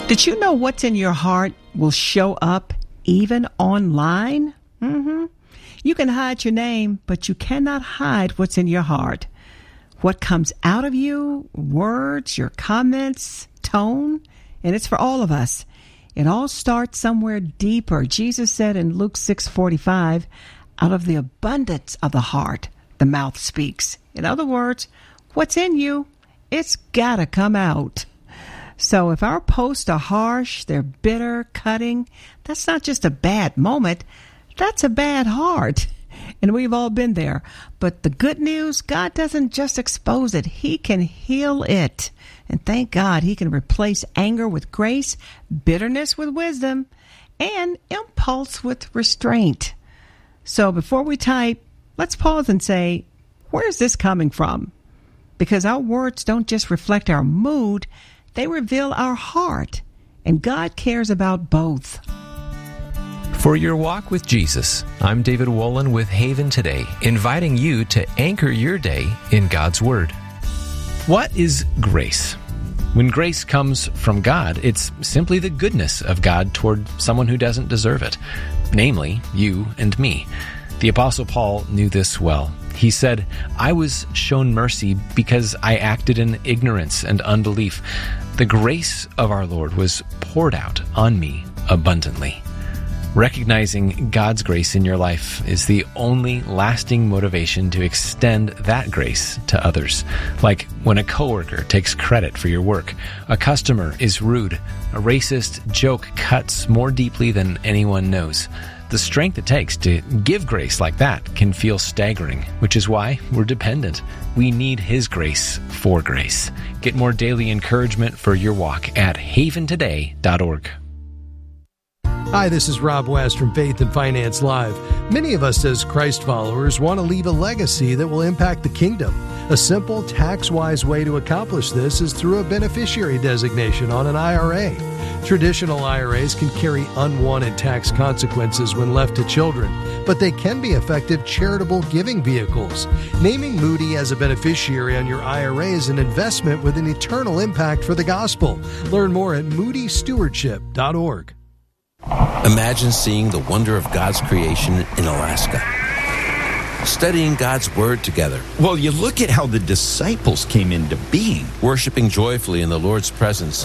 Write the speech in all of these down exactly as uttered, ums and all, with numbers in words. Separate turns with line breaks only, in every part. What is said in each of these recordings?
Did you know what's in your heart will show up even online? Mm-hmm. You can hide your name, but you cannot hide what's in your heart. What comes out of you, words, your comments, tone, and it's for all of us. It all starts somewhere deeper. Jesus said in Luke six forty-five, out of the abundance of the heart, the mouth speaks. In other words, what's in you, it's gotta come out. So if our posts are harsh, they're bitter, cutting, that's not just a bad moment, that's a bad heart. And we've all been there. But the good news, God doesn't just expose it. He can heal it. And thank God he can replace anger with grace, bitterness with wisdom, and impulse with restraint. So before we type, let's pause and say, where's this coming from? Because our words don't just reflect our mood, they reveal our heart, and God cares about both.
For your walk with Jesus, I'm David Wolin with Haven Today, inviting you to anchor your day in God's Word. What is grace? When grace comes from God, it's simply the goodness of God toward someone who doesn't deserve it, namely you and me. The Apostle Paul knew this well. He said, I was shown mercy because I acted in ignorance and unbelief. The grace of our Lord was poured out on me abundantly. Recognizing God's grace in your life is the only lasting motivation to extend that grace to others. Like when a coworker takes credit for your work, a customer is rude, a racist joke cuts more deeply than anyone knows. The strength it takes to give grace like that can feel staggering, which is why we're dependent. We need His grace for grace. Get more daily encouragement for your walk at haven today dot org.
Hi, this is Rob West from Faith and Finance Live. Many of us as Christ followers want to leave a legacy that will impact the kingdom. A simple, tax-wise way to accomplish this is through a beneficiary designation on an I R A. Traditional I R As can carry unwanted tax consequences when left to children, but they can be effective charitable giving vehicles. Naming Moody as a beneficiary on your I R A is an investment with an eternal impact for the gospel. Learn more at moody stewardship dot org.
Imagine seeing the wonder of God's creation in Alaska. Studying God's Word together.
Well, you look at how the disciples came into being.
Worshiping joyfully in the Lord's presence.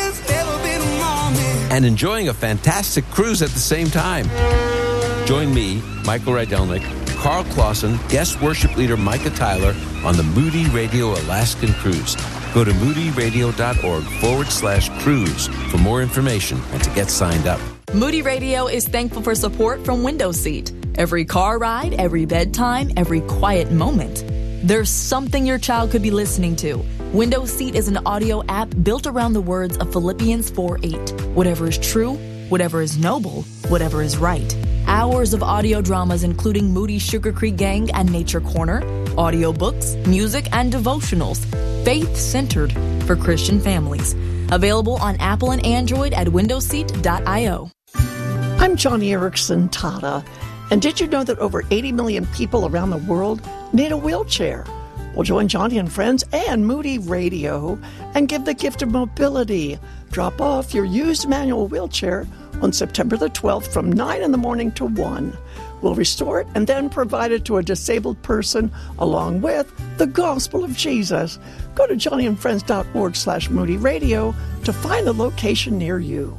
And enjoying a fantastic cruise at the same time. Join me, Michael Rydelnik, Carl Clausen, guest worship leader Micah Tyler on the Moody Radio Alaskan Cruise. Go to moody radio dot org forward slash cruise for more information and to get signed up.
Moody Radio is thankful for support from Window Seat. Every car ride, every bedtime, every quiet moment. There's something your child could be listening to. Window Seat is an audio app built around the words of Philippians four eight. Whatever is true, whatever is noble, whatever is right. Hours of audio dramas including Moody Sugar Creek Gang and Nature Corner, audiobooks, music, and devotionals. Faith-centered for Christian families. Available on Apple and Android at window seat dot io.
I'm Johnny Erickson Tata, and did you know that over eighty million people around the world need a wheelchair? Well, join Johnny and friends and Moody Radio and give the gift of mobility. Drop off your used manual wheelchair on September the twelfth from nine in the morning to one. We'll restore it and then provide it to a disabled person along with the gospel of Jesus. Go to johnny and friends dot org slash Moody Radio to find a location near you.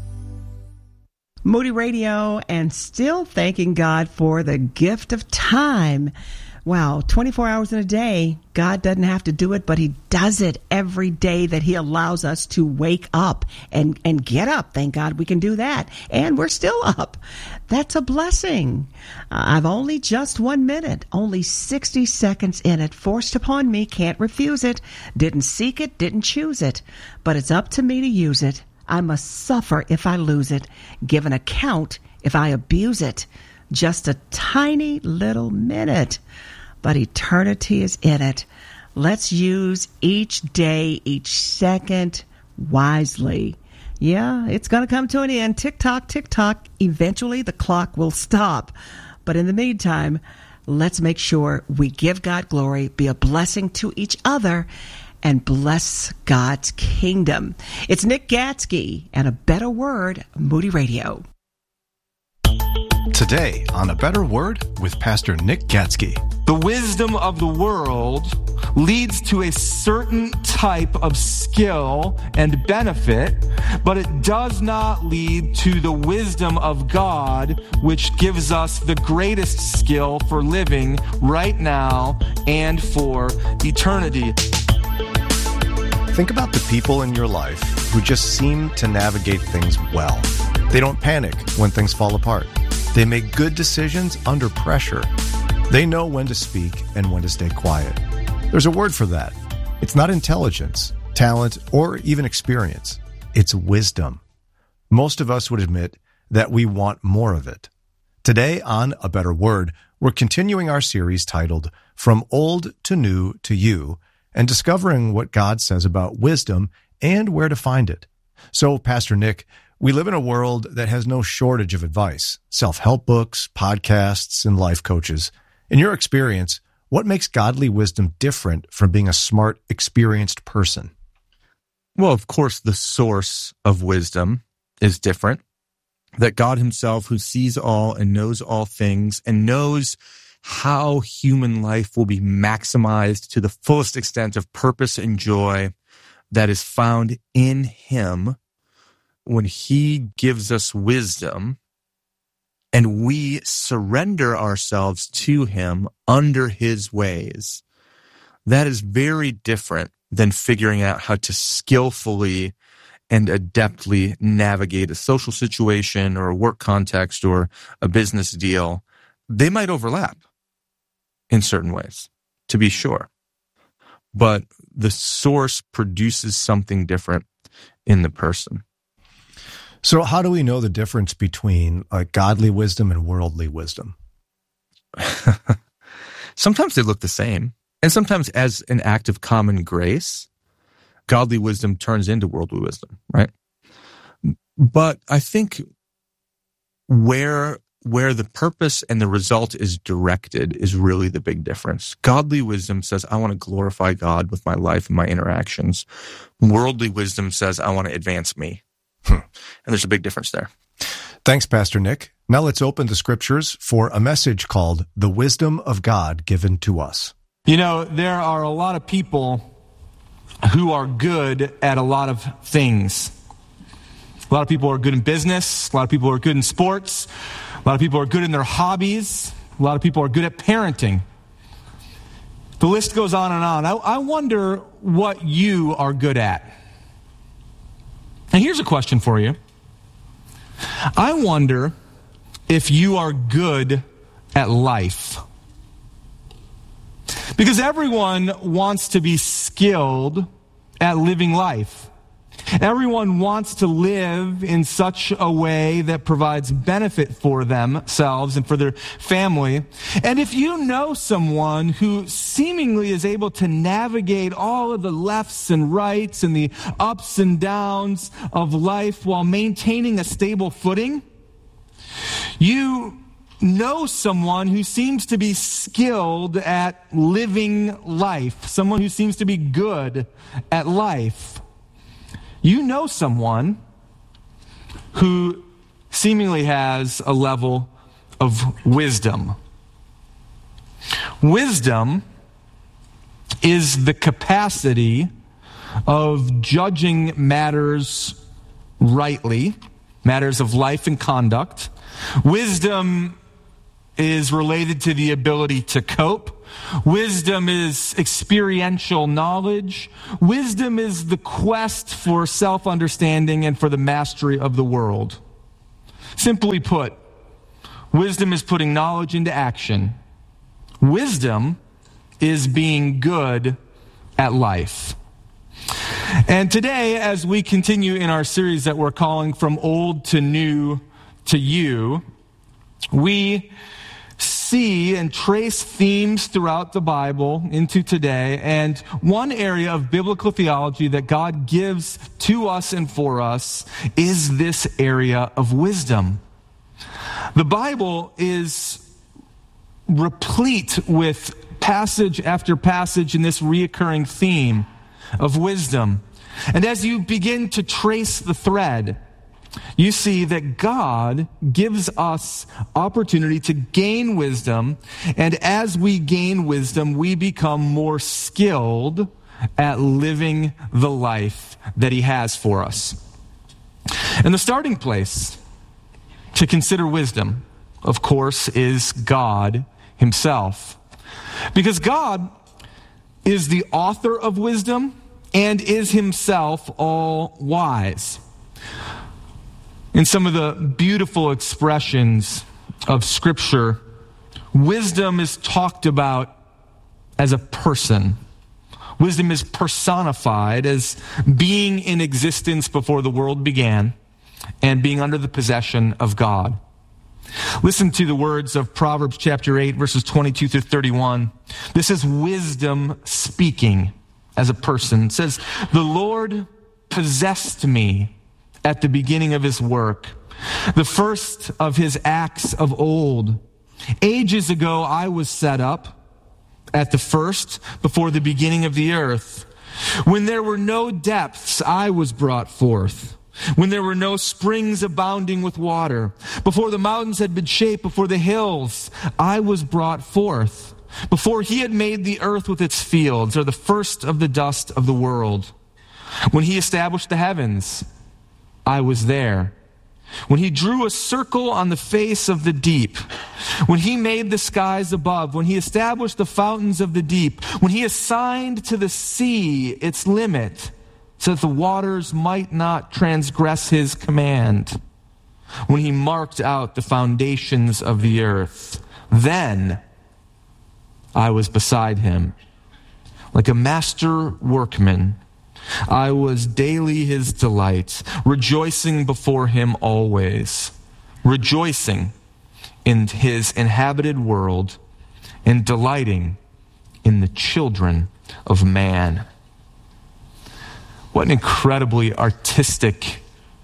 Moody Radio, and still thanking God for the gift of time. Wow, twenty-four hours in a day, God doesn't have to do it, but He does it every day that He allows us to wake up and, and get up. Thank God we can do that. And we're still up. That's a blessing. Uh, I've only just one minute, only sixty seconds in it, forced upon me, can't refuse it. Didn't seek it, didn't choose it, but it's up to me to use it. I must suffer if I lose it, give an account if I abuse it. Just a tiny little minute, but eternity is in it. Let's use each day, each second wisely. Yeah, it's going to come to an end. Tick tock, tick tock. Eventually the clock will stop. But in the meantime, let's make sure we give God glory, be a blessing to each other, and bless God's kingdom. It's Nick Gatsky and A Better Word, Moody Radio.
Today on A Better Word with Pastor Nick Gatsky.
The wisdom of the world leads to a certain type of skill and benefit, but it does not lead to the wisdom of God, which gives us the greatest skill for living right now and for eternity.
Think about the people in your life who just seem to navigate things well. They don't panic when things fall apart. They make good decisions under pressure. They know when to speak and when to stay quiet. There's a word for that. It's not intelligence, talent, or even experience. It's wisdom. Most of us would admit that we want more of it. Today on A Better Word, we're continuing our series titled From Old to New to You, and discovering what God says about wisdom and where to find it. So, Pastor Nick, we live in a world that has no shortage of advice, self-help books, podcasts, and life coaches. In your experience, what makes godly wisdom different from being a smart, experienced person?
Well, of course, the source of wisdom is different. That God himself, who sees all and knows all things and knows how human life will be maximized to the fullest extent of purpose and joy that is found in him, when he gives us wisdom and we surrender ourselves to him under his ways, that is very different than figuring out how to skillfully and adeptly navigate a social situation or a work context or a business deal. They might overlap in certain ways, to be sure, but the source produces something different in the person.
So how do we know the difference between uh, godly wisdom and worldly wisdom?
Sometimes they look the same. And sometimes as an act of common grace, godly wisdom turns into worldly wisdom, right? But I think where, where the purpose and the result is directed is really the big difference. Godly wisdom says, I want to glorify God with my life and my interactions. Worldly wisdom says, I want to advance me. And there's a big difference there.
Thanks, Pastor Nick. Now let's open the scriptures for a message called The Wisdom of God Given to Us.
You know, there are a lot of people who are good at a lot of things. A lot of people are good in business. A lot of people are good in sports. A lot of people are good in their hobbies. A lot of people are good at parenting. The list goes on and on. I, I wonder what you are good at. And here's a question for you. I wonder if you are good at life. Because everyone wants to be skilled at living life. Everyone wants to live in such a way that provides benefit for themselves and for their family. And if you know someone who seemingly is able to navigate all of the lefts and rights and the ups and downs of life while maintaining a stable footing, you know someone who seems to be skilled at living life, someone who seems to be good at life. You know someone who seemingly has a level of wisdom. Wisdom is the capacity of judging matters rightly, matters of life and conduct. Wisdom is related to the ability to cope. Wisdom is experiential knowledge. Wisdom is the quest for self-understanding and for the mastery of the world. Simply put, wisdom is putting knowledge into action. Wisdom is being good at life. And today, as we continue in our series that we're calling From Old to New to You, we see and trace themes throughout the Bible into today, and one area of biblical theology that God gives to us and for us is this area of wisdom. The Bible is replete with passage after passage in this reoccurring theme of wisdom. And as you begin to trace the thread, you see that God gives us opportunity to gain wisdom, and as we gain wisdom, we become more skilled at living the life that he has for us. And the starting place to consider wisdom, of course, is God himself. Because God is the author of wisdom and is himself all wise. In some of the beautiful expressions of Scripture, wisdom is talked about as a person. Wisdom is personified as being in existence before the world began and being under the possession of God. Listen to the words of Proverbs chapter eight, verses twenty-two through thirty-one. This is wisdom speaking as a person. It says, "The Lord possessed me at the beginning of his work, the first of his acts of old. Ages ago I was set up at the first, before the beginning of the earth. When there were no depths, I was brought forth. When there were no springs abounding with water, before the mountains had been shaped, before the hills, I was brought forth. Before he had made the earth with its fields, or the first of the dust of the world. When he established the heavens, I was there. When he drew a circle on the face of the deep, when he made the skies above, when he established the fountains of the deep, when he assigned to the sea its limit, so that the waters might not transgress his command, when he marked out the foundations of the earth, then I was beside him. Like a master workman, I was daily his delight, rejoicing before him always, rejoicing in his inhabited world, and delighting in the children of man." What an incredibly artistic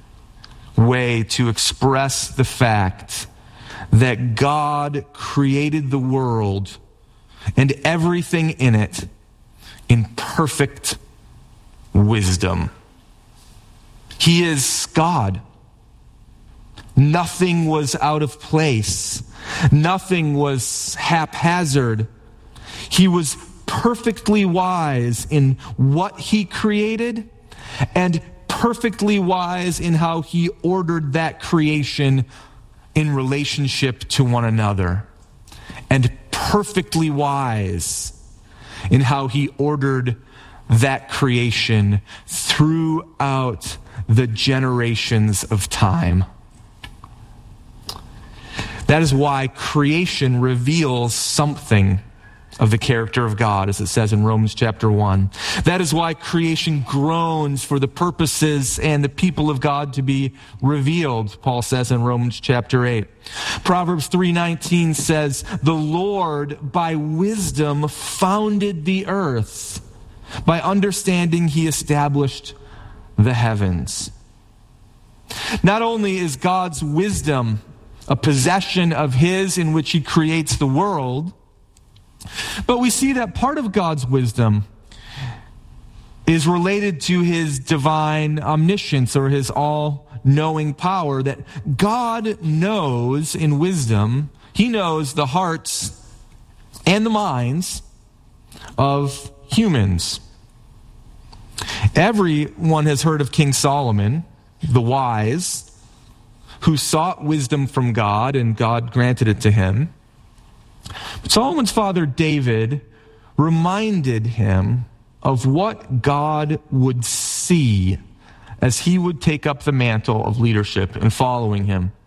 way to express the fact that God created the world and everything in it in perfect wisdom. He is God. Nothing was out of place. Nothing was haphazard. He was perfectly wise in what he created and perfectly wise in how he ordered that creation in relationship to one another, and perfectly wise in how he ordered that creation throughout the generations of time. That is why creation reveals something of the character of God, as it says in Romans chapter one. That is why creation groans for the purposes and the people of God to be revealed, Paul says in Romans chapter eight. Proverbs three nineteen says, "The Lord by wisdom founded the earth. By understanding he established the heavens." Not only is God's wisdom a possession of his in which he creates the world, but we see that part of God's wisdom is related to his divine omniscience, or his all-knowing power, that God knows in wisdom, he knows the hearts and the minds of humans. Everyone has heard of King Solomon, the wise, who sought wisdom from God, and God granted it to him. But Solomon's father David reminded him of what God would see as he would take up the mantle of leadership and following him.